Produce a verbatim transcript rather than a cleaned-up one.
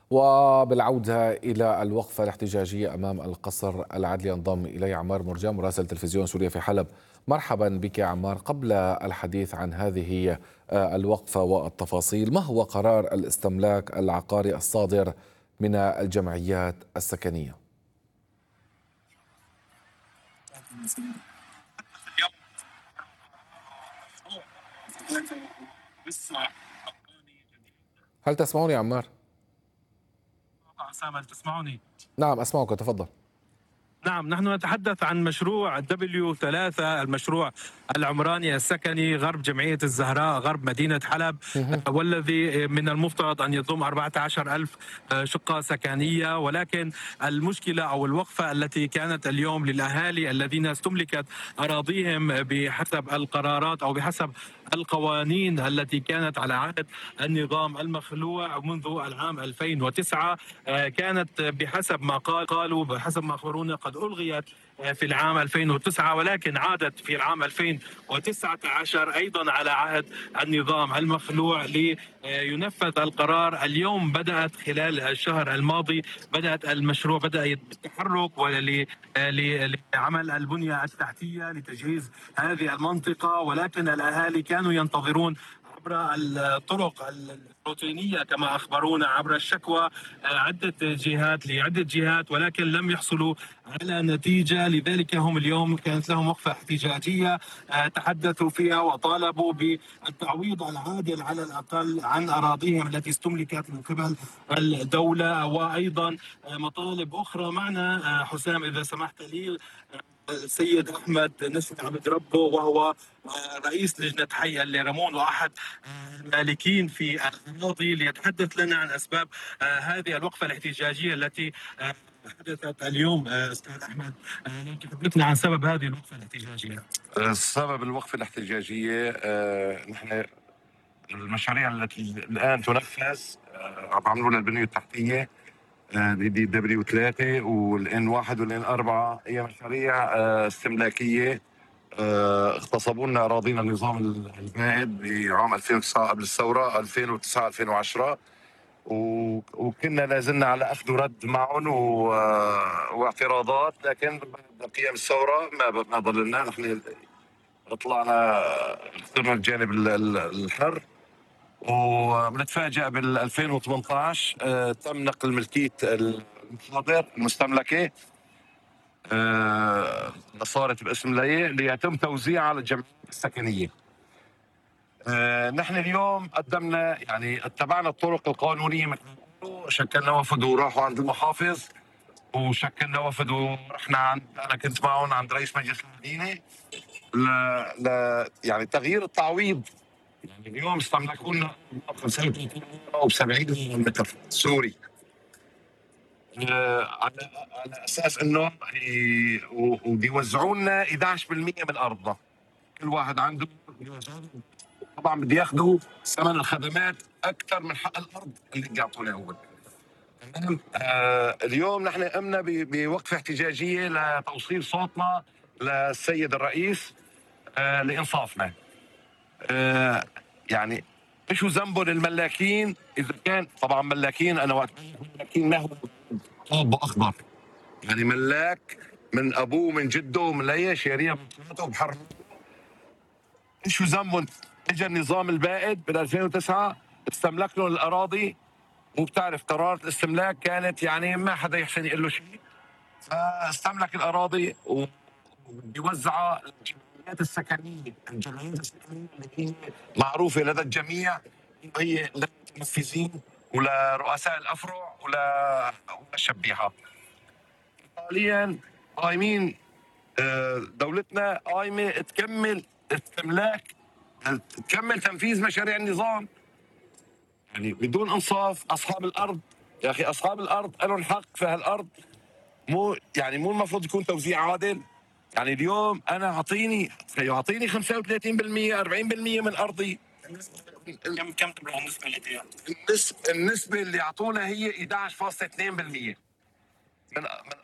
وبالعودة إلى الوقفة الاحتجاجية أمام القصر العدلي ينضم إلي عمار مرجان مراسل تلفزيون سوريا في حلب. مرحبا بك عمار. قبل الحديث عن هذه الوقفة والتفاصيل، ما هو قرار الاستملاك العقاري الصادر من الجمعيات السكنية؟ هل تسمعني عمار؟ سامع تسمعوني؟ نعم أسمعك، تفضل. نعم، نحن نتحدث عن مشروع دبليو ثلاثة، المشروع العمراني السكني غرب جمعية الزهراء غرب مدينة حلب، والذي من المفترض أن يضم أربعة عشر ألف شقة سكنية. ولكن المشكلة أو الوقفة التي كانت اليوم للأهالي الذين استملكت أراضيهم بحسب القرارات أو بحسب القوانين التي كانت على عهد النظام المخلوع منذ العام ألفين وتسعة، كانت بحسب ما قال قالوا بحسب ما أخبرونا قد ألغيت في العام ألفين وتسعة، ولكن عادت في العام ألفين وتسعة عشر أيضا على عهد النظام المخلوع لينفذ القرار. اليوم بدأت خلال الشهر الماضي بدأت المشروع بدأ التحرك لعمل البنية التحتية لتجهيز هذه المنطقة، ولكن الأهالي كانوا ينتظرون عبر الطرق الروتينية كما أخبرونا عبر الشكوى عدة جهات لعدة جهات، ولكن لم يحصلوا على نتيجة. لذلك هم اليوم كانت لهم وقفة احتجاجية تحدثوا فيها وطالبوا بالتعويض العادل على الأقل عن أراضيهم التي استملكت من قبل الدولة، وأيضا مطالب أخرى. معنا حسام إذا سمحت لي السيد احمد نسمي عبد ربه، وهو رئيس لجنه حي الليرمون واحد المالكين في الاراضي، ليتحدث لنا عن اسباب هذه الوقفه الاحتجاجيه التي حدثت اليوم. استاذ احمد، ممكن تحدثنا عن سبب هذه الوقفه الاحتجاجيه؟ سبب الوقفة الاحتجاجية آه، نحن المشاريع التي الآن تنفذ آه، عم بعملوا لها البنية التحتية آه، دي دي دبليو ثلاثة والإن واحد والإن أربعة، هي مشاريع آه، استملاكية. آه، اغتصبوا لنا أراضينا النظام البائد بعام ألفين وتسعة قبل الثورة ألفين وتسعة ألفين وعشرة، و- وكنا لازلنا على أخذ ورد معهم و- آه، واعتراضات، لكن بعد قيام الثورة ما ما ضللنا نحن طلعنا اخترنا الجانب ال- ال- الحر. وبنتفاجئ بال ألفين وثمانية عشر آه، تم نقل ملكيه المحاضر المستملكه، آه، صارت باسم لي ليتم توزيعها على الجمعيات السكنيه. آه، نحن اليوم قدمنا يعني اتبعنا الطرق القانونيه، مثل ما بيقولوا، شكلنا وفد وراحوا عند المحافظ، وشكلنا وفد ورحنا عند انا كنت معهم عند رئيس مجلس المدينه ل... ل... يعني تغيير التعويض. يعني اليوم استملكوا لنا خمسة وثلاثين و سبعين متر سوري، آه، على على اساس انه ي- و- وبيوزعوا لنا أحد عشر بالمئة من ارضنا، كل واحد عنده. طبعا بده ياخذوا ثمن الخدمات اكثر من حق الارض اللي بيعطونا اول. تمام. آه اليوم نحن قمنا ب- بوقفه احتجاجيه لتوصيل صوتنا للسيد الرئيس آه لانصافنا. آه يعني شو ذنبهم الملاكين؟ اذا كان طبعا ملاكين، انا وقت ملاكين ما هو طاب اخضر، يعني ملاك من ابوه من جده من اي شاريه بحر. شو ذنبهم؟ اجى النظام البائد بال ألفين وتسعة استملك لهم الاراضي، وبتعرف قرارات الاستملاك كانت يعني ما حدا يحسن يقول له شيء، فاستملك الاراضي وبيوزعها الجمعيات السكنيه. الجمعيات السكنيه اللي هي معروفه لدى الجميع، هي للمنفذين ولرؤساء الافرع ولا وللشبيحه. حاليا قايمين، آه، دولتنا قايمه تكمل استملاك، تكمل تنفيذ مشاريع النظام، يعني بدون انصاف. اصحاب الارض يا اخي، اصحاب الارض لهم حق في هالارض، مو يعني مو المفروض يكون توزيع عادل؟ يعني اليوم انا اعطيني يعطيني خمسة وثلاثين بالمئة أربعين بالمئة من ارضي. كم كم تبلغ النسبه التي النسبه النسبه اللي يعطونا هي أحد عشر فاصلة اثنين بالمئة من من